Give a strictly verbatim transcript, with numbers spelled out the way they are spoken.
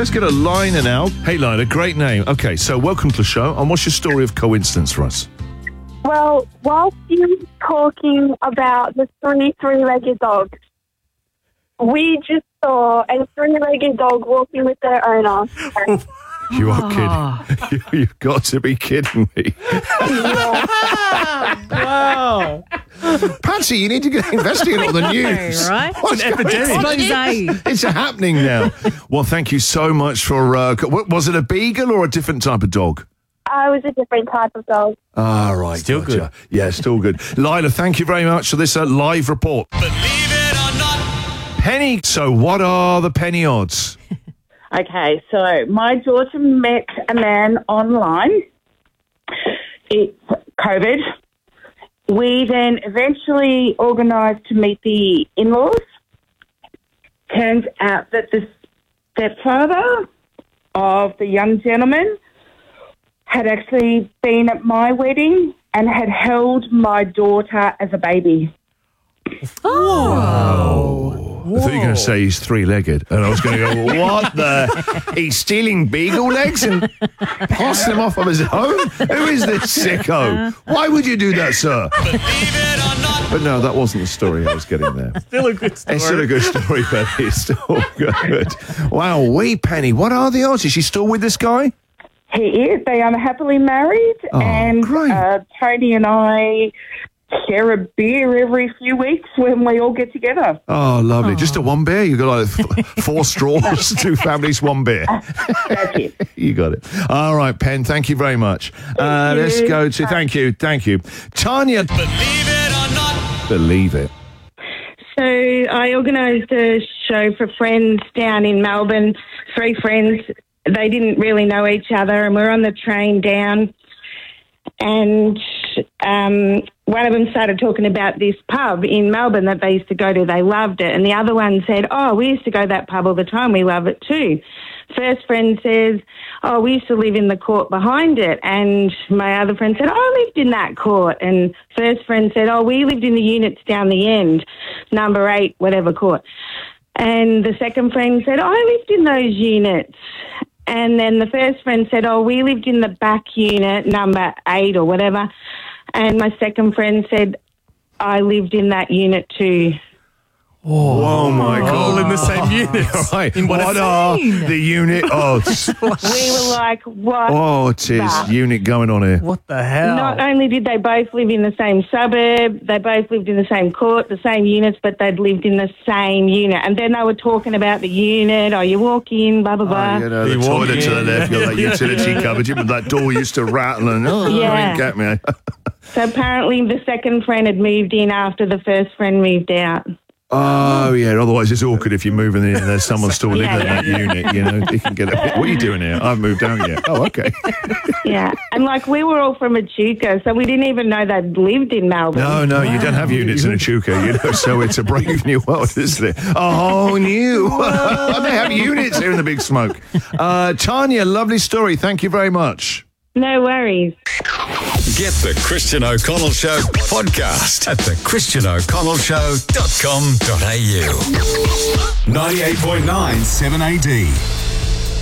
Let's get a Lina now. Hey, Lina, great name. Okay, so welcome to the show. And what's your story of coincidence for us? Well, whilst you were talking about the three three-legged dogs, we just saw a three-legged dog walking with their owner. You are kidding. You, you've got to be kidding me. Wow. Patsy, you need to get investigating on the news. Right? What's It's an epidemic. Expose. It's happening now. Well, thank you so much for... Uh, what, was it a beagle or a different type of dog? I was a different type of dog. Ah, right. Still gotcha. good. Yeah, still good. Lila, thank you very much for this uh, live report. Believe it or not. Penny, so what are the penny odds? Okay, so my daughter met a man online. It's COVID. We then eventually organised to meet the in-laws. Turns out that the stepfather of the young gentleman had actually been at my wedding and had held my daughter as a baby. Oh. I thought you were going to say he's three-legged, and I was going to go, what the? He's stealing beagle legs and passing them off of his own? Who is this sicko? Why would you do that, sir? Believe it or not. But no, that wasn't the story I was getting there. Still a good story. It's still a good story, Penny. It's still good. Wow, wee Penny, what are the odds? Is she still with this guy? He is. They are happily married, Oh, and great. uh, Tony and I share a beer every few weeks when we all get together. Oh, lovely. Just a one beer? You got like f- four straws, two families, one beer. That's it. You got it. All right, Pen, thank you very much. Uh, you. let's go to, thank you, thank you. Tanya, Believe it or not. believe it. So I organised a show for friends down in Melbourne, three friends. They didn't really know each other, and we're on the train down, and um, one of them started talking about this pub in Melbourne that they used to go to. They loved it. And the other one said, oh, we used to go to that pub all the time. We love it too. First friend says, oh, we used to live in the court behind it. And my other friend said, oh, I lived in that court. And first friend said, oh, we lived in the units down the end, number eight, whatever court. And the second friend said, oh, I lived in those units. And then the first friend said, oh, we lived in the back unit, number eight or whatever. And my second friend said, I lived in that unit too. Oh, my God. All in the same unit. Right. In what What a are scene. the unit odds? We were like, what? Oh, it is the- unit going on here. What the hell? Not only did they both live in the same suburb, they both lived in the same court, the same units, but they'd lived in the same unit. And then they were talking about the unit, oh, you walk in, blah, blah, blah. Oh, you know, the You walk toilet to the in. left, you got that Yeah. utility cupboard, but that door used to rattle and, oh, Yeah. you get me. So apparently the second friend had moved in after the first friend moved out. Oh, yeah, otherwise it's awkward if you're moving in and there's someone still living Yeah, in that unit, you know, you can get a bit, what are you doing here? I haven't moved out yet. Oh, okay. Yeah. And like we were all from Echuca, so we didn't even know they'd lived in Melbourne. No, no, you don't have units in Echuca, you know, so it's a brave new world, isn't it? A whole new world. They have units here in the Big Smoke. Uh, Tanya, lovely story. Thank you very much. No worries. Get the Christian O'Connell Show podcast at the christian o'connell show dot com dot a u. ninety-eight point nine seven A D.